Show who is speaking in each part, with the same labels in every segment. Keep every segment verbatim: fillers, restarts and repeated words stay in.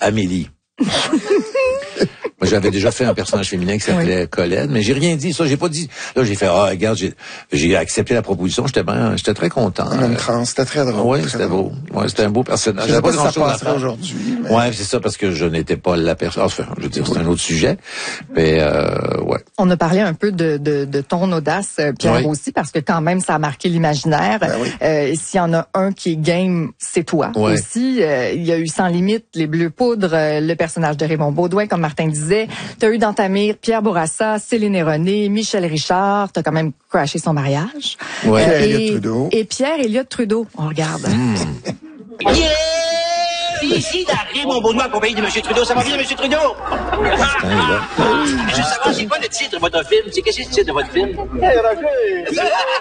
Speaker 1: Amélie. Moi, j'avais déjà fait un personnage féminin qui s'appelait oui. Colette, mais j'ai rien dit. Ça, j'ai pas dit. Là, j'ai fait, ah, regarde, j'ai, j'ai accepté la proposition. J'étais ben, j'étais très content.
Speaker 2: En homme trans, c'était très drôle.
Speaker 1: Oui, c'était beau. Ouais, c'était un beau personnage.
Speaker 2: Je sais pas, pas si ça
Speaker 1: passerait
Speaker 2: passerait aujourd'hui. Mais...
Speaker 1: Ouais, c'est ça, parce que je n'étais pas la personne. Enfin, je veux dire, c'est un autre sujet. Mais, euh, ouais.
Speaker 3: On a parlé un peu de, de, de ton audace, Pierre, oui. aussi, parce que quand même, ça a marqué l'imaginaire.
Speaker 2: Ben oui.
Speaker 3: euh, s'il y en a un qui est game, c'est toi.
Speaker 1: Ouais.
Speaker 3: Aussi, euh, il y a eu Sans limite, Les Bleus Poudres, euh, le personnage de Raymond Baudouin, comme Martin disait. T'as eu dans ta mire Pierre Bourassa, Céline et René, Michel Richard. T'as quand même crashé son mariage.
Speaker 1: Ouais.
Speaker 2: Pierre
Speaker 3: Euh,
Speaker 2: Elliott
Speaker 3: et,
Speaker 2: Trudeau.
Speaker 3: Et Pierre Elliott Trudeau. On regarde.
Speaker 1: Mmh.
Speaker 4: Yeah! Ici, d'arriver mon Baudouin accompagné de M. Trudeau. Ça va bien, M. Trudeau?
Speaker 1: Putain, là.
Speaker 4: Je veux savoir, c'est quoi le titre de votre film? C'est qu'est-ce que c'est le titre de votre film? Hey, Roger!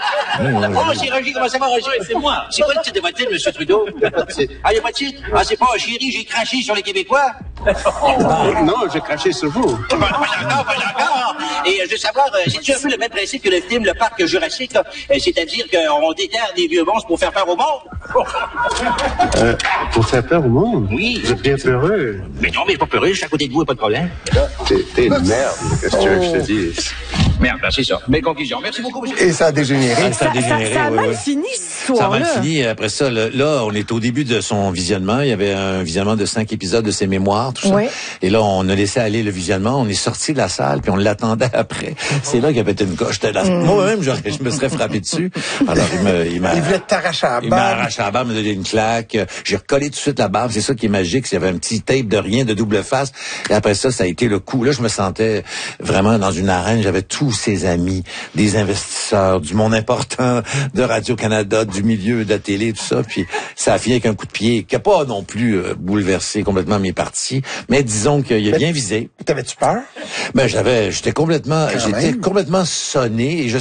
Speaker 4: Oh, c'est Roger. Comment ça va, Roger? C'est moi. C'est quoi le titre de votre film, M. Trudeau? Ah, il n'y a pas de titre? Ah, c'est pas Chérie, j'ai craché sur les Québécois?
Speaker 5: Non, j'ai craché sur vous.
Speaker 4: Pas encore, pas encore. Et je veux savoir, c'est-tu un peu le même principe que le film Le Parc Jurassique, là? C'est-à-dire qu'on déterre des vieux monstres pour faire peur au monde?
Speaker 5: Euh, pour faire peur au monde?
Speaker 4: Oui.
Speaker 5: Vous êtes bien peureux.
Speaker 4: Mais non, mais je suis pas peureux, je suis à côté de vous, pas de problème.
Speaker 5: T'es, t'es une merde, qu'est-ce que tu veux que je te dise?
Speaker 4: Merde, ben c'est ça. Belle conclusion. Merci beaucoup, monsieur.
Speaker 2: Et ça a dégénéré.
Speaker 1: Ah, ça a
Speaker 3: Ça,
Speaker 1: dégénéré,
Speaker 3: ça a
Speaker 1: oui,
Speaker 3: mal
Speaker 1: oui.
Speaker 3: fini, ce
Speaker 1: Ça a
Speaker 3: soir-là.
Speaker 1: mal fini. Après ça, là, là, on est au début de son visionnement. Il y avait un visionnement de cinq épisodes de ses mémoires, tout ça.
Speaker 3: Oui.
Speaker 1: Et là, on a laissé aller le visionnement. On est sorti de la salle, puis on l'attendait après. C'est là qu'il y avait une coche. J'étais là.
Speaker 3: Mm.
Speaker 1: Moi-même, j'aurais- je me serais frappé dessus. Alors, il me, il m'a,
Speaker 2: Il voulait t'arracher à la
Speaker 1: il m'a
Speaker 2: barbe.
Speaker 1: arraché la barbe, il m'a donné une claque. J'ai recollé tout de suite la barbe. C'est ça qui est magique. Il y avait un petit tape de rien, de double face. Et après ça, ça a été le coup. Là, je me sentais vraiment dans une arène. J'avais tous ses amis, des investisseurs, du monde important de Radio-Canada, du milieu de la télé, tout ça. Puis ça a fini avec un coup de pied qui n'a pas non plus euh, bouleversé complètement mes parties. Mais disons qu'il a bien visé.
Speaker 2: T'avais-tu peur?
Speaker 1: Ben j'avais, j'étais complètement,
Speaker 2: Quand
Speaker 1: j'étais
Speaker 2: même.
Speaker 1: complètement sonné et je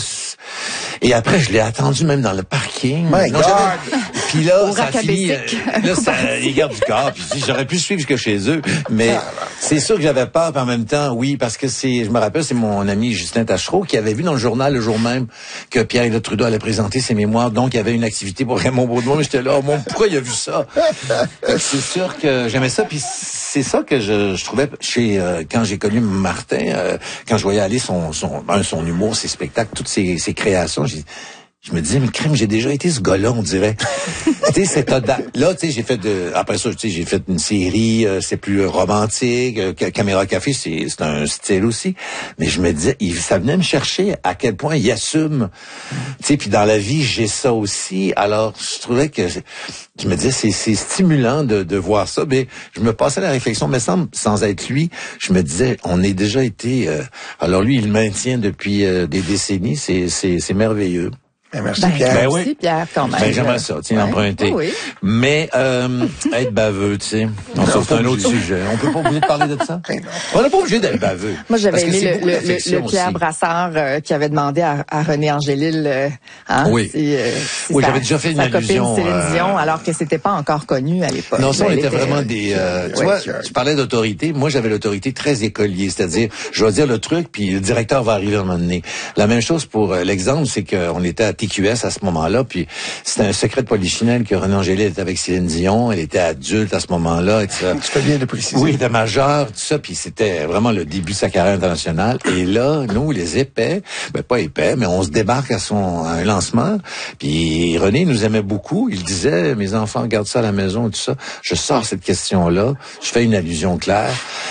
Speaker 1: et après je l'ai attendu même dans le parking.
Speaker 2: My
Speaker 1: Non,
Speaker 2: God!
Speaker 1: j'avais- Puis là
Speaker 3: Au
Speaker 1: ça a fini, euh,
Speaker 3: Racabessic.
Speaker 1: là ça les gardes du corps. Puis je dis, j'aurais pu suivre jusque chez eux, mais c'est sûr que j'avais peur. Puis en même temps, oui, parce que c'est, je me rappelle, c'est mon ami Justin Tachereau qui avait vu dans le journal le jour même que Pierre-Éliott Trudeau allait présenter ses mémoires. Donc il y avait une activité pour Raymond Baudouin. Mais j'étais là, oh, mon, pourquoi il a vu ça? C'est sûr que j'aimais ça. Puis c'est ça que je, je trouvais chez euh, quand j'ai connu Martin, euh, quand je voyais aller son son ben, son humour, ses spectacles, toutes ses, ses créations, j'ai je me disais, mais crème, j'ai déjà été ce gars-là, on dirait. Tu sais, cette audace. Là, tu sais, j'ai fait de, après ça, tu sais, j'ai fait une série, euh, c'est plus romantique, euh, Caméra Café, c'est, c'est un style aussi. Mais je me disais, il, ça venait me chercher à quel point il assume. Tu sais, puis dans la vie, j'ai ça aussi. Alors, je trouvais que, je me disais, c'est, c'est stimulant de, de voir ça. Mais je me passais la réflexion, mais sans, sans être lui, je me disais, on est déjà été, euh, alors lui, il le maintient depuis euh, des décennies, c'est, c'est, c'est merveilleux.
Speaker 2: Ben, merci,
Speaker 3: Ben,
Speaker 2: Pierre.
Speaker 1: Ben
Speaker 3: merci,
Speaker 1: oui.
Speaker 3: Pierre, quand même.
Speaker 1: Ben, j'aimerais ça, tiens,
Speaker 3: Ouais.
Speaker 1: emprunter.
Speaker 3: Oui, oui.
Speaker 1: Mais, euh, être baveux, tu sais. On ça, c'est un autre sujet. On peut pas obligé de parler de ça?
Speaker 2: Ben non.
Speaker 1: On n'est pas obligé d'être baveux.
Speaker 3: Moi, j'avais
Speaker 1: Parce que
Speaker 3: aimé
Speaker 1: c'est
Speaker 3: le,
Speaker 1: beaucoup
Speaker 3: le,
Speaker 1: d'affection
Speaker 3: le, le Pierre
Speaker 1: aussi.
Speaker 3: Brassard euh, qui avait demandé à, à René Angélil euh, hein,
Speaker 1: Oui.
Speaker 3: si, euh, si
Speaker 1: Oui,
Speaker 3: sa,
Speaker 1: j'avais déjà fait une
Speaker 3: sa copine
Speaker 1: allusion,
Speaker 3: Céline
Speaker 1: euh,
Speaker 3: Dion, alors que c'était pas encore connu à l'époque.
Speaker 1: Non, ça, on
Speaker 3: Mais
Speaker 1: était
Speaker 3: elle
Speaker 1: vraiment des... Euh, tu
Speaker 2: ouais,
Speaker 1: vois,
Speaker 2: c'est-
Speaker 1: tu parlais d'autorité. Moi, j'avais l'autorité très écolier. C'est-à-dire, je vais dire le truc, puis le directeur va arriver à un moment donné. La même chose pour euh, l'exemple, c'est qu'on était à T Q S à ce moment-là, puis c'était un secret de polichinelle que René Angélil était avec Céline Dion. Elle était adulte à ce moment-là, et cetera.
Speaker 2: Tu fais bien de préciser.
Speaker 1: Oui, de majeur, tout ça, puis c'était vraiment le début de sa carrière internationale. Et là, nous, les épais, ben pas épais, mais on se débarque à son à un lancement. Puis René nous aimait beaucoup. Il disait, mes enfants, gardent ça à la maison, tout ça. Je sors cette question-là. Je fais une allusion claire.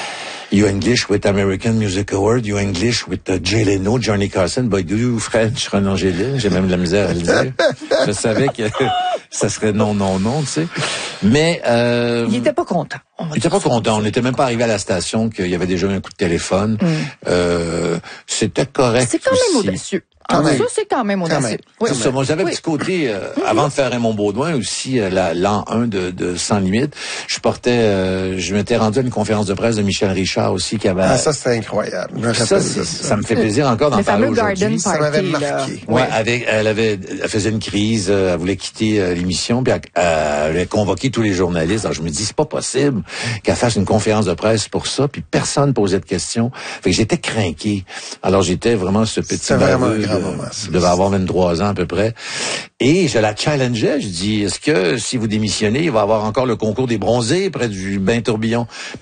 Speaker 1: You English with American Music Award, you English with uh, Jay Leno, Johnny Carson, but do you French, René Angélil? J'ai même de la misère à le dire. Je savais que ça serait non, non, non, tu sais. Mais euh,
Speaker 3: Il était pas content. on va
Speaker 1: il était
Speaker 3: dire
Speaker 1: pas
Speaker 3: ça.
Speaker 1: content. On n'était même pas arrivé à la station qu'il y avait déjà eu un coup de téléphone.
Speaker 3: Mm.
Speaker 1: Euh, c'était correct.
Speaker 3: C'est quand même
Speaker 1: aussi.
Speaker 3: audacieux.
Speaker 2: Quand
Speaker 3: Ah,
Speaker 2: même.
Speaker 3: ça, c'est quand même
Speaker 2: Quand
Speaker 3: audacieux.
Speaker 2: même.
Speaker 3: Oui.
Speaker 1: C'est ça. Moi, j'avais
Speaker 3: Oui.
Speaker 1: un petit côté, euh, avant de faire Raymond Baudouin aussi, euh, la- l'an un de, de Sans Limite, je portais, euh, je m'étais rendu à une conférence de presse de Michel Richard aussi qui avait...
Speaker 2: Ah, ça, c'était incroyable. Je me
Speaker 1: ça,
Speaker 2: rappelle
Speaker 1: c'est-
Speaker 2: de
Speaker 1: ça me fait plaisir encore d'en
Speaker 3: Le
Speaker 1: parler
Speaker 3: fameux
Speaker 1: aujourd'hui.
Speaker 3: Garden
Speaker 2: Ça m'avait
Speaker 3: Party, là.
Speaker 2: marqué.
Speaker 1: Ouais, avec, elle avait, elle faisait une crise, euh, elle voulait quitter euh, l'émission, puis elle, elle avait convoqué tous les journalistes. Alors je me dis, c'est pas possible qu'elle fasse une conférence de presse pour ça, puis personne posait de questions. Fait que j'étais craqué. Alors j'étais vraiment ce petit
Speaker 2: C'était vraiment
Speaker 1: baveux
Speaker 2: un grand
Speaker 1: de-
Speaker 2: moment, ça.
Speaker 1: je devais avoir vingt-trois ans à peu près. Et je la challengeais. Je dis, est-ce que si vous démissionnez, il va y avoir encore le concours des bronzés près du bain tourbillon?